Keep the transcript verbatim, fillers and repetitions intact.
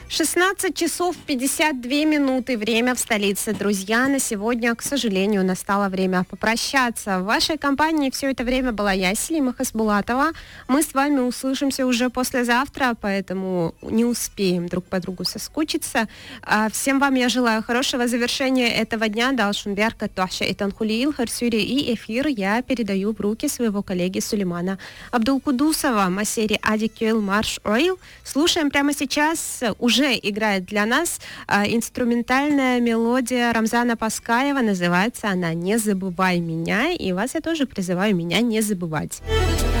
шестнадцать часов пятьдесят две минуты. Время в столице. Друзья, на сегодня, к сожалению, настало время попрощаться. В вашей компании все это время была я, Селима Хасбулатова. Мы с вами услышимся уже послезавтра, поэтому не успеем друг по другу соскучиться. Всем вам я желаю хорошего завершения этого дня. Далшунберка, Туаша и Танхулиил, Харсюри, и эфир я передаю в руки своего коллеги Сулеймана Абдулкудусова. Масери Адикюэл Марш Ойл. Слушаем прямо сейчас. Уже играет для нас а, инструментальная мелодия Рамзана Паскаева. Называется она «Не забывай меня». И вас я тоже призываю меня не забывать.